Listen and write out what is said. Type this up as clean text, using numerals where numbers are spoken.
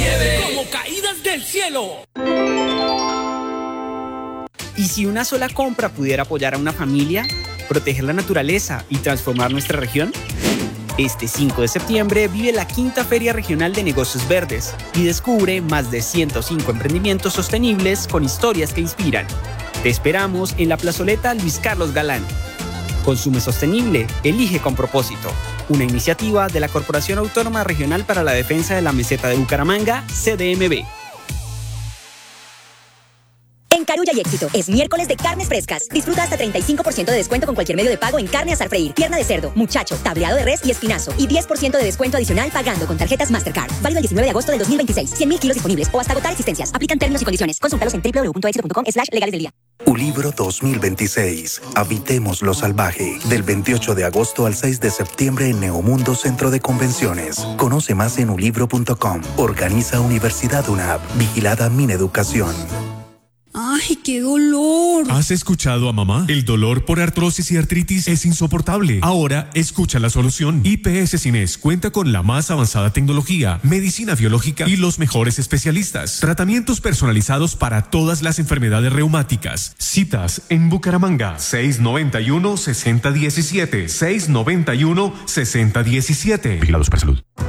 nieve como caídas del cielo. ¿Y si una sola compra pudiera apoyar a una familia, proteger la naturaleza y transformar nuestra región? Este 5 de septiembre vive la quinta Feria Regional de Negocios Verdes y descubre más de 105 emprendimientos sostenibles con historias que inspiran. Te esperamos en la plazoleta Luis Carlos Galán. Consume sostenible, elige con propósito. Una iniciativa de la Corporación Autónoma Regional para la Defensa de la Meseta de Bucaramanga, CDMB. En Carulla y Éxito, es miércoles de carnes frescas. Disfruta hasta 35% de descuento con cualquier medio de pago en carne asar freír, pierna de cerdo, muchacho, tableado de res y espinazo. Y 10% de descuento adicional pagando con tarjetas Mastercard. Válido el 19 de agosto del 2026. 100.000 kilos disponibles o hasta agotar existencias. Aplican términos y condiciones. Consúltalos en www.exito.com/legales del día. Ulibro 2026. Habitemos lo salvaje. Del 28 de agosto al 6 de septiembre en Neomundo Centro de Convenciones. Conoce más en ulibro.com. Organiza Universidad UNAP. Vigilada Mineducación. ¡Ay, qué dolor! ¿Has escuchado a mamá? El dolor por artrosis y artritis es insoportable. Ahora, escucha la solución. IPS Cines cuenta con la más avanzada tecnología, medicina biológica y los mejores especialistas. Tratamientos personalizados para todas las enfermedades reumáticas. Citas en Bucaramanga, 691-6017. 691-6017. Vigilados para salud.